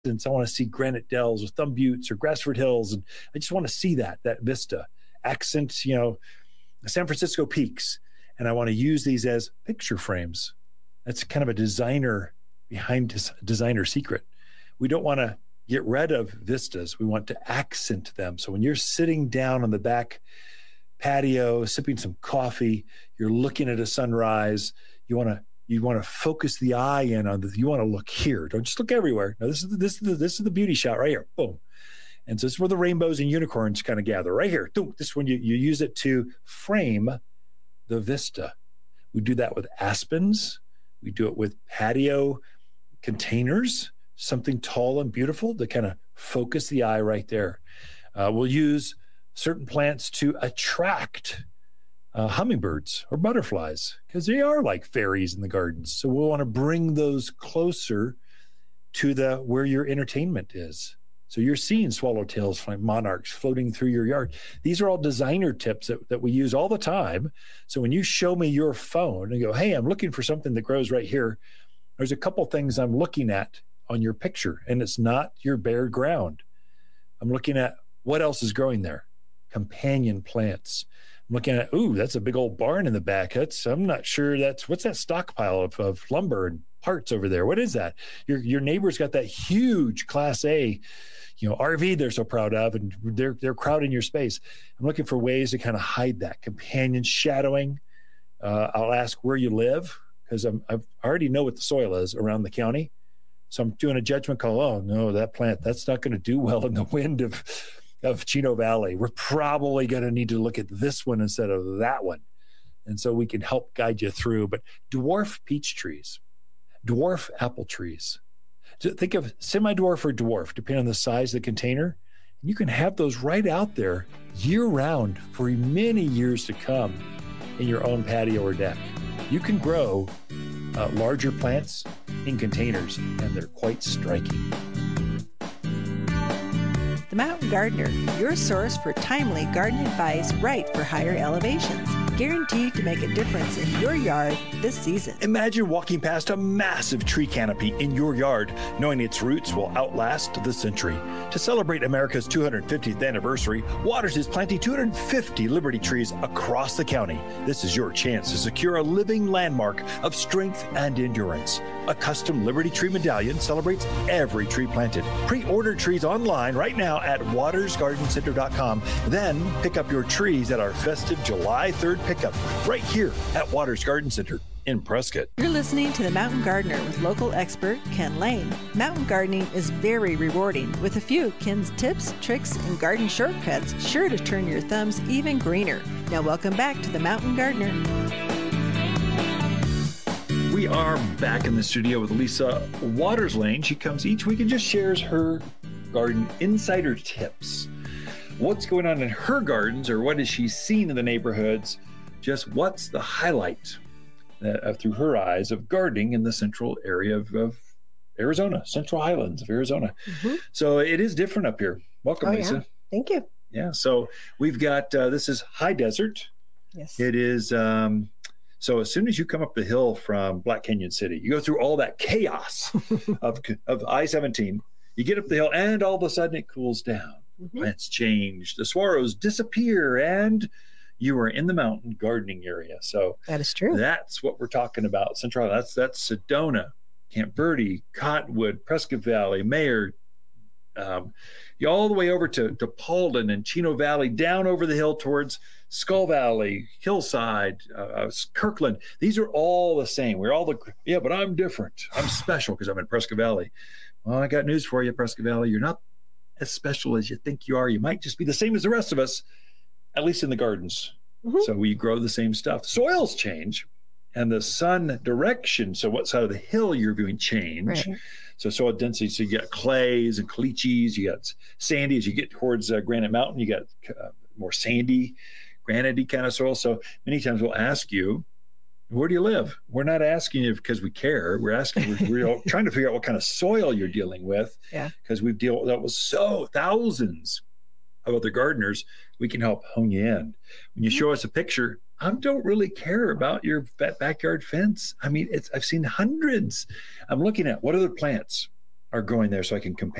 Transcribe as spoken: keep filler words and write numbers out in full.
I want to see granite dells or thumb buttes or grassford hills. And I just want to see that, that vista. Accent, you know, San Francisco peaks. And I want to use these as picture frames. That's kind of a designer behind this designer secret. We don't want to get rid of vistas. We want to accent them. So when you're sitting down on the back patio, sipping some coffee, you're looking at a sunrise, you want to You want to focus the eye in on the, you want to look here. Don't just look everywhere. No, this is the, this is the, this is the beauty shot right here. Boom. And so this is where the rainbows and unicorns kind of gather right here. This is when you, you use it to frame the vista. We do that with aspens. We do it with patio containers, something tall and beautiful to kind of focus the eye right there. Uh, we'll use certain plants to attract Uh, hummingbirds or butterflies, because they are like fairies in the gardens. So we'll want to bring those closer to the where your entertainment is. So you're seeing swallowtails, monarchs floating through your yard. These are all designer tips that, that we use all the time. So when you show me your phone and go, hey, I'm looking for something that grows right here, there's a couple things I'm looking at on your picture, and it's not your bare ground. I'm looking at what else is growing there. Companion plants. I'm looking at, ooh, that's a big old barn in the back. That's, I'm not sure that's, what's that stockpile of, of lumber and parts over there? What is that? Your your neighbor's got that huge Class A, you know, R V they're so proud of, and they're they're crowding your space. I'm looking for ways to kind of hide that. Companion shadowing. Uh, I'll ask where you live, because I'm I've, I already know what the soil is around the county. So I'm doing a judgment call. Oh, no, that plant, that's not going to do well in the wind of of Chino Valley. We're probably going to need to look at this one instead of that one. And so we can help guide you through. But dwarf peach trees, dwarf apple trees. Think of semi-dwarf or dwarf, depending on the size of the container. And you can have those right out there year-round for many years to come in your own patio or deck. You can grow uh, larger plants in containers, and they're quite striking. The Mountain Gardener, your source for timely garden advice right for higher elevations. Guaranteed to make a difference in your yard this season. Imagine walking past a massive tree canopy in your yard, knowing its roots will outlast the century. To celebrate America's two hundred fiftieth anniversary, Waters is planting two hundred fifty Liberty trees across the county. This is your chance to secure a living landmark of strength and endurance. A custom Liberty Tree medallion celebrates every tree planted. Pre-order trees online right now at waters garden center dot com. Then pick up your trees at our festive July third pickup right here at Waters Garden Center in Prescott. You're listening to The Mountain Gardener with local expert Ken Lane. Mountain gardening is very rewarding, with a few Ken's tips, tricks, and garden shortcuts sure to turn your thumbs even greener. Now welcome back to The Mountain Gardener. We are back in the studio with Lisa Waters Lane. She comes each week and just shares her garden insider tips. What's going on in her gardens, or what has she seen in the neighborhoods? Just what's the highlight uh, through her eyes of gardening in the central area of, of Arizona, Central Highlands of Arizona. Mm-hmm. So it is different up here. Welcome, oh, Lisa. Yeah. Thank you. Yeah. So we've got, uh, this is high desert. Yes. It is, um, so as soon as you come up the hill from Black Canyon City, you go through all that chaos of, of I seventeen, you get up the hill and all of a sudden it cools down. Mm-hmm. Plants change, the swallows disappear, and you are in the mountain gardening area. So that is true. That's what we're talking about. Central, that's that's Sedona, Camp Verde, Cottonwood, Prescott Valley, Mayer, um, you all the way over to, to Paulden and Chino Valley, down over the hill towards Skull Valley, Hillside, uh, Kirkland. These are all the same. We're all the, yeah, but I'm different. I'm special because I'm in Prescott Valley. Well, I got news for you, Prescott Valley. You're not as special as you think you are. You might just be the same as the rest of us, at least in the gardens. Mm-hmm. So we grow the same stuff. Soils change, and the sun direction, so what side of the hill you're viewing, change. Right. So soil density, so you get clays and caliche, you got sandy. As you get towards uh, Granite Mountain, you got uh, more sandy, granite-y kind of soil. So many times we'll ask you, where do you live? We're not asking you because we care. We're asking, we're, we're trying to figure out what kind of soil you're dealing with. Yeah. Because we've dealt with so thousands of other gardeners. We can help hone you in. When you show us a picture, I don't really care about your backyard fence. I mean, it's I've seen hundreds. I'm looking at what other plants are growing there so I can compare.